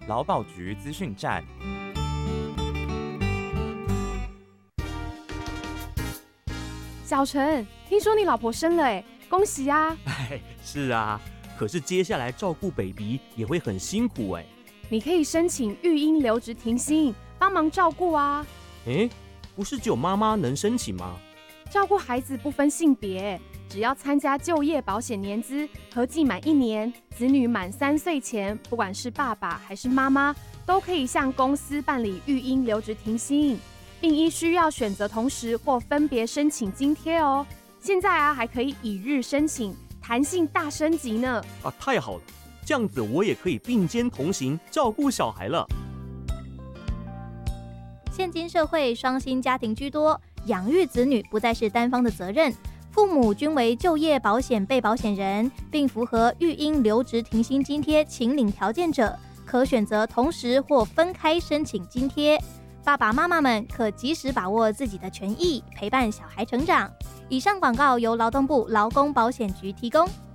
劳保局资讯站。 小陈，听说你老婆生了欸，恭喜啊！ 是啊，可是接下来照顾 baby 也会很辛苦欸。 你可以申请育婴留职停薪，帮忙照顾啊。 不是只有妈妈能申请吗？ 照顾孩子不分性别，只要参加就业保险年资，合计满1年，子女满3岁前，不管是爸爸还是妈妈，都可以向公司办理育婴留职停薪，并依需要选择同时或分别申请津贴哦。现在还可以以日申请，弹性大升级呢。 太好了，这样子我也可以并肩同行，照顾小孩了。 现今社会双薪家庭居多，养育子女不再是单方的责任，父母均为就业保险被保险人，并符合育婴留职停薪津贴请领条件者，可选择同时或分开申请津贴。爸爸妈妈们可及时把握自己的权益，陪伴小孩成长。以上广告由劳动部劳工保险局提供。